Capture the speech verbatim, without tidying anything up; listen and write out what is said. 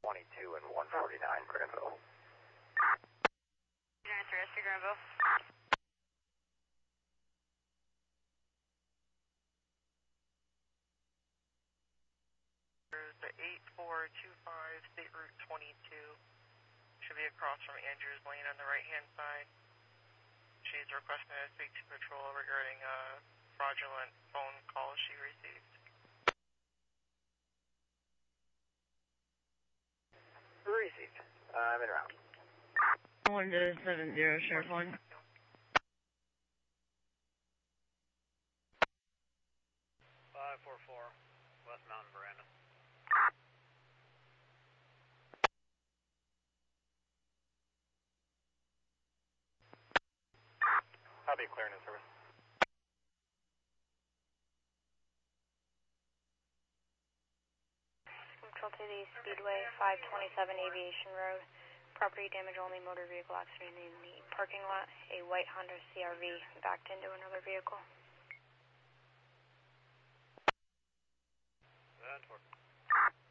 twenty-two and one forty-nine, Granville. Answer, S P Granville. There's the eight four two five, State Route twenty-two. Should be across from Andrews Lane on the right-hand side. She's requesting to speak to patrol regarding a fraudulent phone call she received. Received. Uh, I'm in route. one to seven zero, Sheriff one. five four four, West Mountain Veranda. Copy, clearing in service. Control to the Speedway, five twenty-seven Aviation Road. Property damage only, motor vehicle accident in the parking lot. A white Honda C R V backed into another vehicle. That worked.